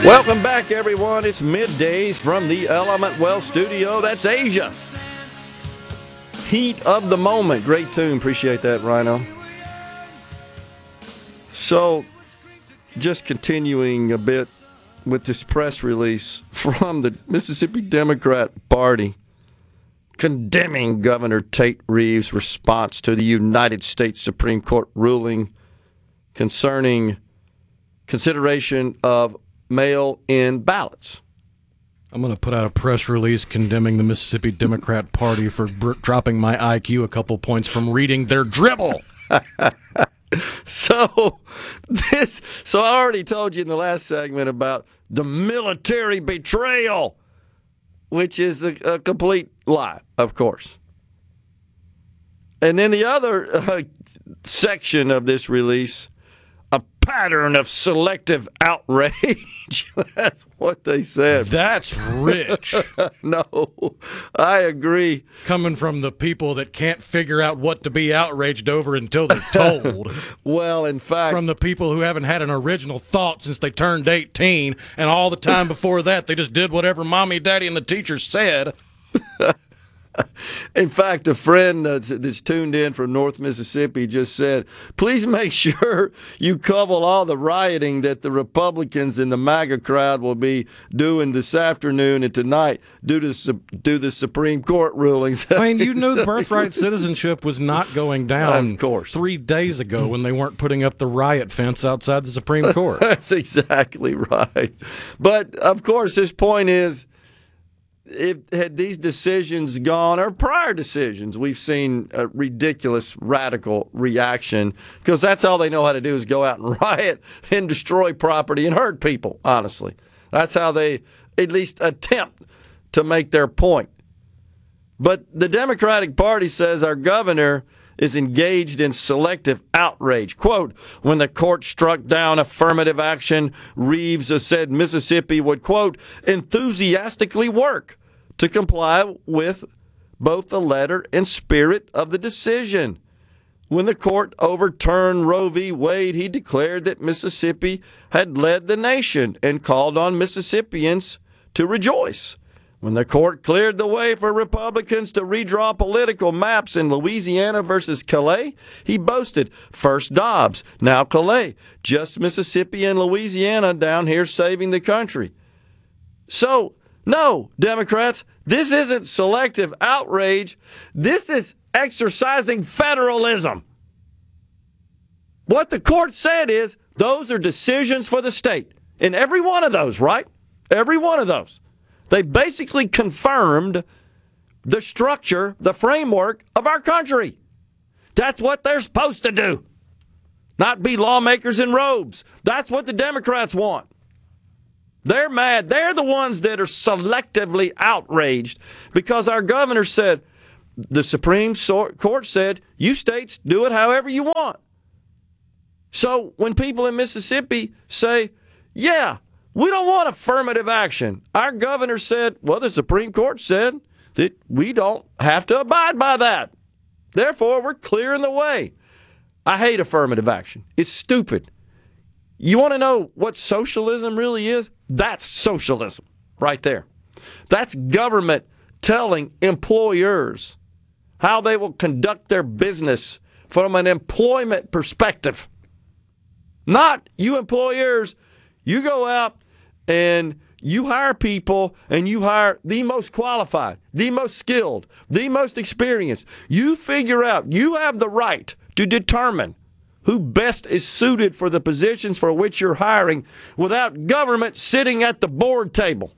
Welcome back, everyone. It's middays from the Element Wealth Studio. That's Asia. Heat of the moment. Great tune. Appreciate that, Rhino. So, just continuing a bit with this press release from the Mississippi Democrat Party condemning Governor Tate Reeves' response to the United States Supreme Court ruling concerning consideration of mail-in ballots. I'm going to put out a press release condemning the Mississippi Democrat Party for dropping my IQ a couple points from reading their dribble. So I already told you in the last segment about the military betrayal, which is a complete lie, of course. And then the other section of this release, a pattern of selective outrage. That's what they said. That's rich. No, I agree. Coming from the people that can't figure out what to be outraged over until they're told. Well, in fact, from the people who haven't had an original thought since they turned 18, and all the time before that they just did whatever mommy, daddy, and the teacher said. In fact, a friend that's tuned in from North Mississippi just said, please make sure you cover all the rioting that the Republicans in the MAGA crowd will be doing this afternoon and tonight due to the Supreme Court rulings. I mean, you knew birthright citizenship was not going down of course. 3 days ago when they weren't putting up the riot fence outside the Supreme Court. That's exactly right. But, of course, his point is, had these decisions gone, or prior decisions, we've seen a ridiculous, radical reaction, because that's all they know how to do is go out and riot and destroy property and hurt people, honestly. That's how they at least attempt to make their point. But the Democratic Party says our governor is engaged in selective outrage. Quote, when the court struck down affirmative action, Reeves said Mississippi would, quote, enthusiastically work to comply with both the letter and spirit of the decision. When the court overturned Roe v. Wade, he declared that Mississippi had led the nation and called on Mississippians to rejoice. When the court cleared the way for Republicans to redraw political maps in Louisiana versus Calais, he boasted, first Dobbs, now Calais, just Mississippi and Louisiana down here saving the country. So, no, Democrats, this isn't selective outrage. This is exercising federalism. What the court said is those are decisions for the state. And every one of those, right? Every one of those. They basically confirmed the structure, the framework of our country. That's what they're supposed to do. Not be lawmakers in robes. That's what the Democrats want. They're mad. They're the ones that are selectively outraged because our governor said, the Supreme Court said, you states do it however you want. So when people in Mississippi say, yeah, we don't want affirmative action. Our governor said, well, the Supreme Court said that we don't have to abide by that. Therefore, we're clearing the way. I hate affirmative action. It's stupid. You want to know what socialism really is? That's socialism right there. That's government telling employers how they will conduct their business from an employment perspective. Not you employers, you go out and you hire people and you hire the most qualified, the most skilled, the most experienced. You figure out, you have the right to determine who best is suited for the positions for which you're hiring without government sitting at the board table.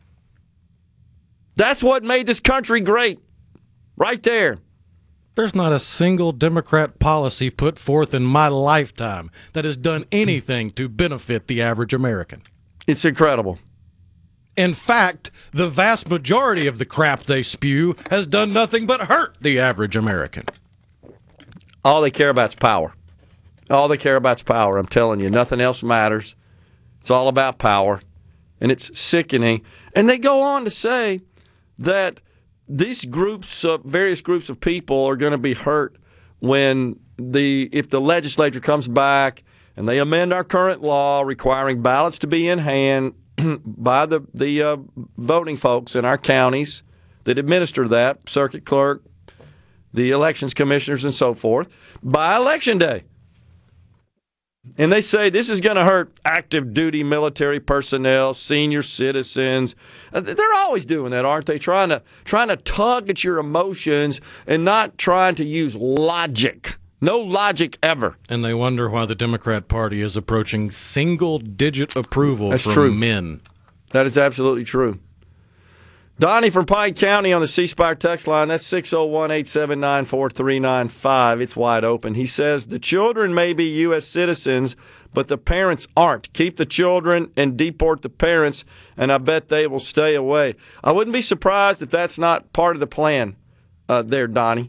That's what made this country great, right there. There's not a single Democrat policy put forth in my lifetime that has done anything to benefit the average American. It's incredible. In fact, the vast majority of the crap they spew has done nothing but hurt the average American. All they care about is power. All they care about is power. I'm telling you, nothing else matters. It's all about power, and it's sickening. And they go on to say that these groups, various groups of people, are going to be hurt when if the legislature comes back and they amend our current law requiring ballots to be in hand by the voting folks in our counties that administer that, circuit clerk, the elections commissioners, and so forth, by Election Day. And they say this is going to hurt active duty military personnel, senior citizens. They're always doing that, aren't they? Trying to tug at your emotions and not trying to use logic. No logic ever. And they wonder why the Democrat Party is approaching single-digit approval That's from true. men. That is absolutely true. Donnie from Pine County on the C Spire text line. That's 601-879-4395. It's wide open. He says the children may be U.S. citizens, but the parents aren't. Keep the children and deport the parents, and I bet they will stay away. I wouldn't be surprised if that's not part of the plan there, Donnie.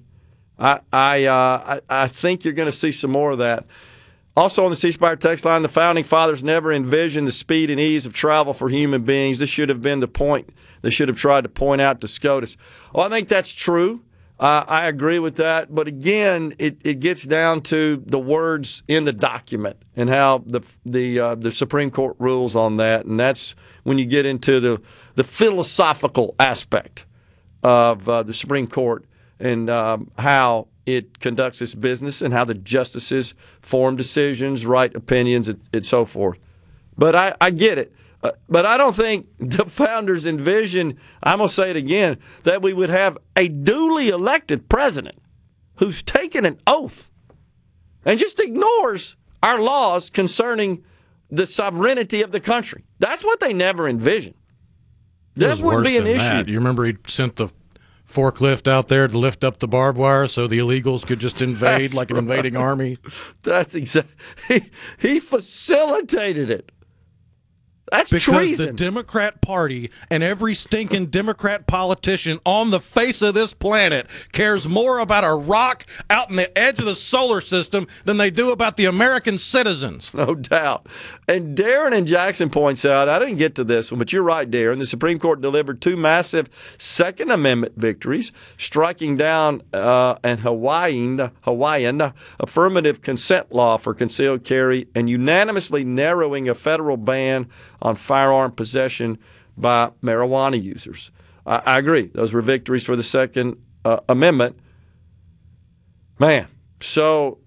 I think you're going to see some more of that. Also on the C Spire text line, the Founding Fathers never envisioned the speed and ease of travel for human beings. This should have been the point they should have tried to point out to SCOTUS. Well, I think that's true. I agree with that. But again, it gets down to the words in the document and how the Supreme Court rules on that. And that's when you get into the philosophical aspect of the Supreme Court and how it conducts its business and how the justices form decisions, write opinions, and so forth. But I get it. But I don't think the founders envisioned, I'm going to say it again, that we would have a duly elected president who's taken an oath and just ignores our laws concerning the sovereignty of the country. That's what they never envisioned. That would be an issue. That. You remember he sent the forklift out there to lift up the barbed wire so the illegals could just invade like an invading army? That's exactly. He facilitated it. That's because treason. The Democrat Party and every stinking Democrat politician on the face of this planet cares more about a rock out in the edge of the solar system than they do about the American citizens. No doubt. And Darren in Jackson points out, I didn't get to this one, but you're right, Darren. The Supreme Court delivered 2 massive Second Amendment victories, striking down an Hawaiian affirmative consent law for concealed carry and unanimously narrowing a federal ban on firearm possession by marijuana users. I agree. Those were victories for the Second Amendment. Man, so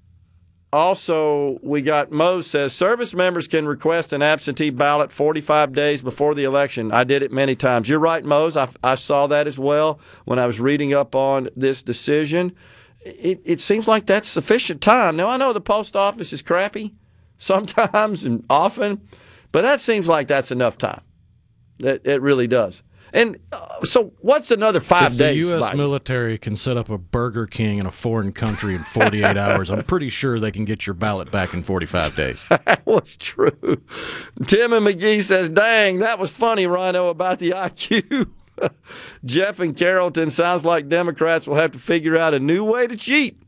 also we got Mose says, service members can request an absentee ballot 45 days before the election. I did it many times. You're right, Mose. I saw that as well when I was reading up on this decision. It seems like that's sufficient time. Now, I know the post office is crappy sometimes and often, but that seems like that's enough time. It really does. And so what's another 5 days? If the U.S. Biden? military can set up a Burger King in a foreign country in 48 hours, I'm pretty sure they can get your ballot back in 45 days. That was true. Tim and McGee says, dang, that was funny, Rhino, about the IQ. Jeff in Carrollton, sounds like Democrats will have to figure out a new way to cheat.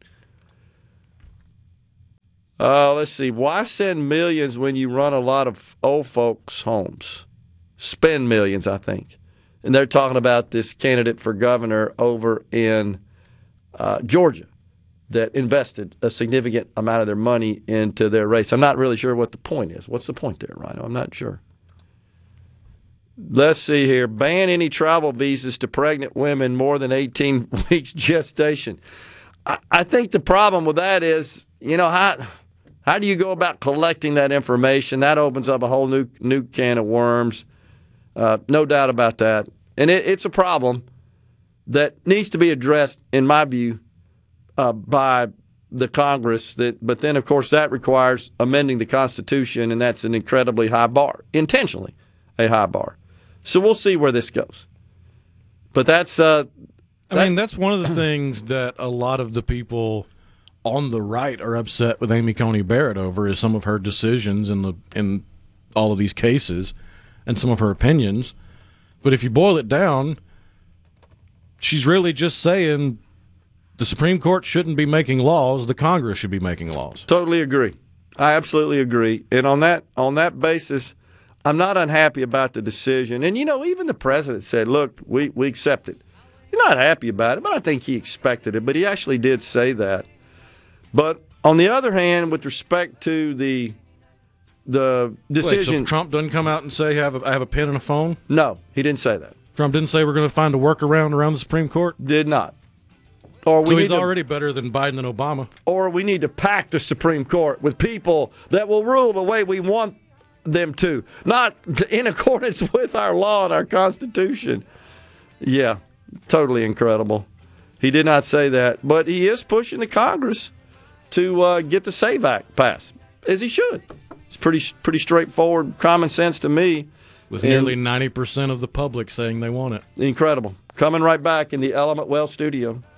Let's see. Why send millions when you run a lot of old folks' homes? Spend millions, I think. And they're talking about this candidate for governor over in Georgia that invested a significant amount of their money into their race. I'm not really sure what the point is. What's the point there, Rhino? I'm not sure. Let's see here. Ban any travel visas to pregnant women more than 18 weeks gestation. I think the problem with that is, how do you go about collecting that information? That opens up a whole new can of worms. No doubt about that. And it's a problem that needs to be addressed, in my view, by the Congress. But then, of course, that requires amending the Constitution, and that's an incredibly high bar, intentionally a high bar. So we'll see where this goes. But that's... that's one of the things that a lot of the people on the right are upset with Amy Coney Barrett over is some of her decisions in all of these cases and some of her opinions. But if you boil it down, she's really just saying the Supreme Court shouldn't be making laws, the Congress should be making laws. Totally agree. I absolutely agree. And on that basis, I'm not unhappy about the decision. And, even the president said, look, we accept it. He's not happy about it, but I think he expected it. But he actually did say that. But on the other hand, with respect to the the Wait, decision. so Trump doesn't come out and say, I have a pen and a phone? No, he didn't say that. Trump didn't say we're going to find a workaround around the Supreme Court? Did not. Or So we he's need to, already better than Biden and Obama. or we need to pack the Supreme Court with people that will rule the way we want them to, not in accordance with our law and our Constitution. Yeah, totally incredible. He did not say that, but he is pushing the Congress to get the SAVE Act passed, as he should. It's pretty straightforward, common sense to me. With nearly 90% of the public saying they want it. Incredible. Coming right back in the Element Well studio.